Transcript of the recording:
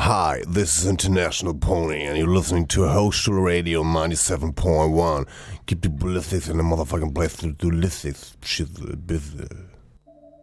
Hi, this is International Pony, and you're listening to Hostel Radio 97.1. Keep the ballistics in the motherfucking place to do ballistics shit business.